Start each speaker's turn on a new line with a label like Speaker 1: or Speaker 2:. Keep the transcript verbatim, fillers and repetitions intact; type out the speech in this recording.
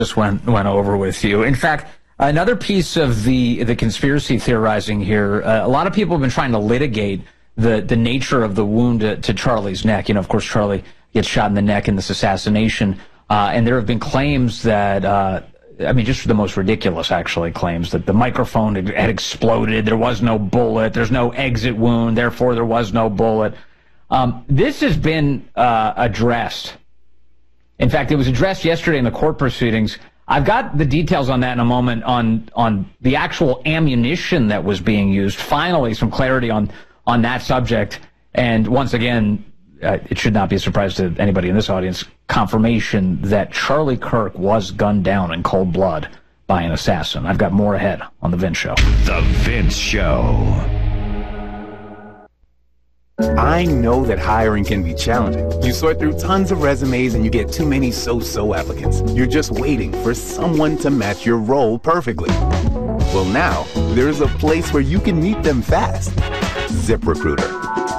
Speaker 1: just went went over with you. In fact, another piece of the the conspiracy theorizing here, uh, a lot of people have been trying to litigate the the nature of the wound to, to Charlie's neck. You know, of course, Charlie gets shot in the neck in this assassination, uh, and there have been claims that, uh, I mean, just the most ridiculous, actually, claims that the microphone had, had exploded, there was no bullet, there's no exit wound, therefore there was no bullet. Um, this has been uh, addressed. In fact, it was addressed yesterday in the court proceedings. I've got the details on that in a moment, on on the actual ammunition that was being used. Finally, some clarity on on that subject. And once again, uh, it should not be a surprise to anybody in this audience, confirmation that Charlie Kirk was gunned down in cold blood by an assassin. I've got more ahead on The Vince Show.
Speaker 2: The Vince Show.
Speaker 3: I know that hiring can be challenging. You sort through tons of resumes and you get too many so-so applicants. You're just waiting for someone to match your role perfectly. Well, now, there's a place where you can meet them fast. ZipRecruiter.